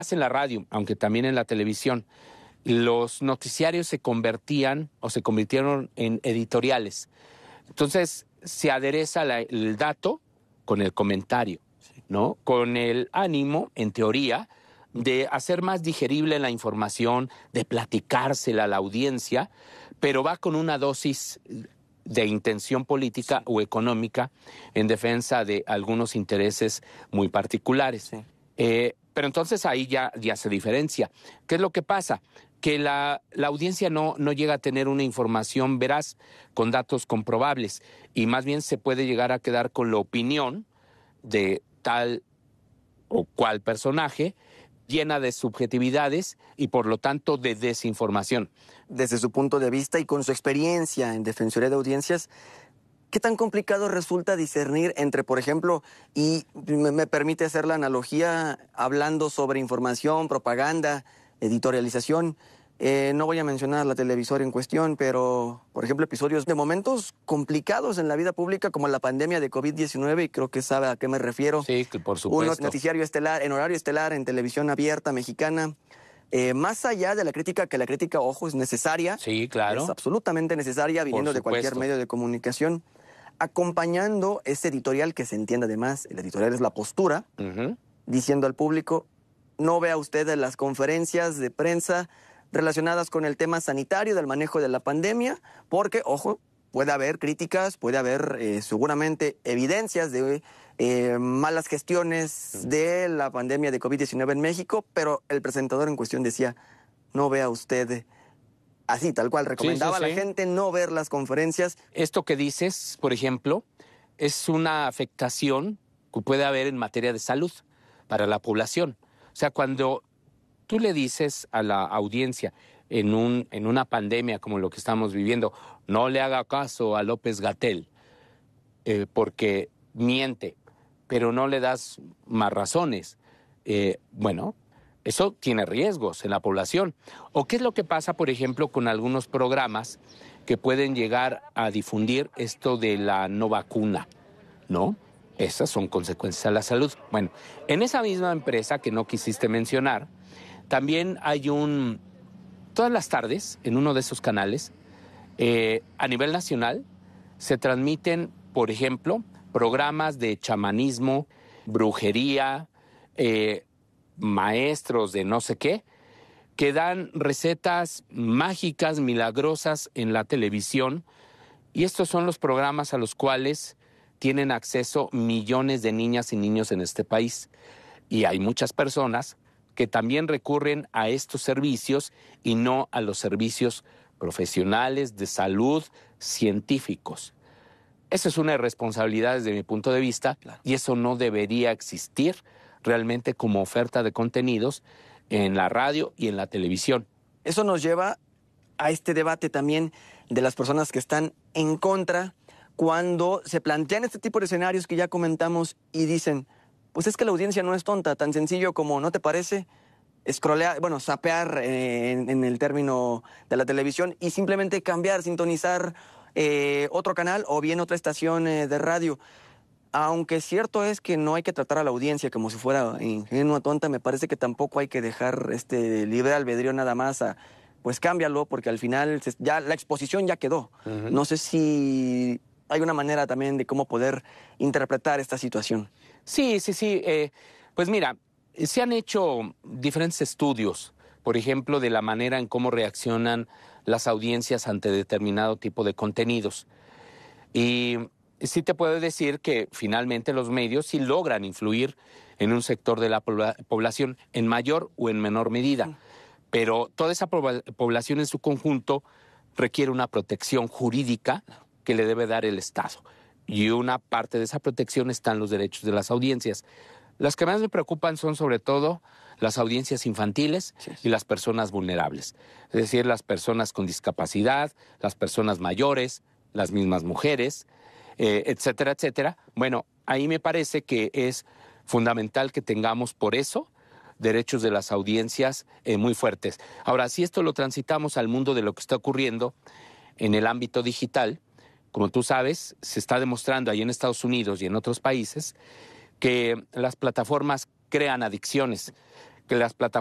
en la radio, aunque también en la televisión, los noticiarios se convirtieron en editoriales. Entonces, se adereza el dato con el comentario, ¿no? Con el ánimo, en teoría, de hacer más digerible la información, de platicársela a la audiencia, pero va con una dosis de intención política o económica en defensa de algunos intereses muy particulares. Sí. Pero entonces ahí ya se diferencia. ¿Qué es lo que pasa? Que la audiencia no llega a tener una información veraz con datos comprobables y más bien se puede llegar a quedar con la opinión de tal o cual personaje llena de subjetividades y por lo tanto de desinformación. Desde su punto de vista y con su experiencia en Defensoría de Audiencias, ¿qué tan complicado resulta discernir entre, por ejemplo, y me permite hacer la analogía hablando sobre información, propaganda, editorialización? No voy a mencionar la televisora en cuestión, pero, por ejemplo, episodios de momentos complicados en la vida pública como la pandemia de COVID-19, y creo que sabe a qué me refiero. Sí, por supuesto. Un noticiario estelar, en horario estelar, en televisión abierta mexicana. Más allá de la crítica, que la crítica, ojo, es necesaria. Sí, claro. Es absolutamente necesaria, viniendo de cualquier medio de comunicación. Acompañando ese editorial, que se entiende además, el editorial es la postura, diciendo al público, no vea usted las conferencias de prensa relacionadas con el tema sanitario, del manejo de la pandemia, porque, ojo, puede haber críticas, puede haber seguramente evidencias de malas gestiones de la pandemia de COVID-19 en México, pero el presentador en cuestión decía, no vea usted, así tal cual, recomendaba a la gente no ver las conferencias. Esto que dices, por ejemplo, es una afectación que puede haber en materia de salud para la población. O sea, cuando tú le dices a la audiencia en una pandemia como lo que estamos viviendo, no le haga caso a López-Gatell porque miente, pero no le das más razones. Bueno, eso tiene riesgos en la población. ¿O qué es lo que pasa, por ejemplo, con algunos programas que pueden llegar a difundir esto de la no vacuna, ¿no? Esas son consecuencias a la salud. Bueno, en esa misma empresa que no quisiste mencionar, también hay todas las tardes, en uno de esos canales, a nivel nacional, se transmiten, por ejemplo, programas de chamanismo, brujería, maestros de no sé qué, que dan recetas mágicas, milagrosas en la televisión. Y estos son los programas a los cuales tienen acceso millones de niñas y niños en este país. Y hay muchas personas que también recurren a estos servicios y no a los servicios profesionales de salud científicos. Esa es una irresponsabilidad desde mi punto de vista, y eso no debería existir realmente como oferta de contenidos en la radio y en la televisión. Eso nos lleva a este debate también de las personas que están en contra cuando se plantean este tipo de escenarios que ya comentamos y dicen, pues es que la audiencia no es tonta, tan sencillo como, ¿no te parece? Zapear en el término de la televisión y simplemente cambiar, sintonizar otro canal o bien otra estación de radio. Aunque cierto es que no hay que tratar a la audiencia como si fuera ingenua, tonta, me parece que tampoco hay que dejar libre albedrío nada más a, pues cámbialo, porque al final ya la exposición ya quedó. No sé si hay una manera también de cómo poder interpretar esta situación. Sí. Pues mira, se han hecho diferentes estudios, por ejemplo, de la manera en cómo reaccionan las audiencias ante determinado tipo de contenidos. Y sí te puedo decir que finalmente los medios sí logran influir en un sector de la población en mayor o en menor medida. Pero toda esa población en su conjunto requiere una protección jurídica que le debe dar el Estado. Y una parte de esa protección están los derechos de las audiencias. Las que más me preocupan son sobre todo las audiencias infantiles y las personas vulnerables. Es decir, las personas con discapacidad, las personas mayores, las mismas mujeres, etcétera, etcétera. Bueno, ahí me parece que es fundamental que tengamos por eso derechos de las audiencias muy fuertes. Ahora, si esto lo transitamos al mundo de lo que está ocurriendo en el ámbito digital, como tú sabes, se está demostrando ahí en Estados Unidos y en otros países que las plataformas crean adicciones, que las plataformas